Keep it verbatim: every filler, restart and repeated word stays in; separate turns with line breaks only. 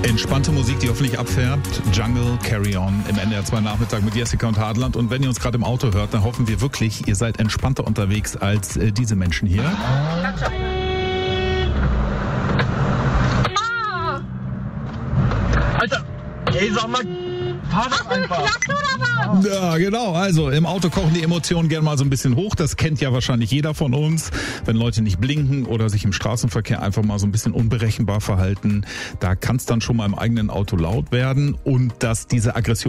Entspannte Musik, die hoffentlich abfährt. Jungle, Carry On im N D R zwei Nachmittag mit Jessica und Hartland. Und wenn ihr uns gerade im Auto hört, dann hoffen wir wirklich, ihr seid entspannter unterwegs als äh, diese Menschen hier.
Ah! Alter, ey, sag mal, fahr doch einfach.
Ja, genau. Also im Auto kochen die Emotionen gerne mal so ein bisschen hoch. Das kennt ja wahrscheinlich jeder von uns. Wenn Leute nicht blinken oder sich im Straßenverkehr einfach mal so ein bisschen unberechenbar verhalten, da kann es dann schon mal im eigenen Auto laut werden. Und dass diese Aggression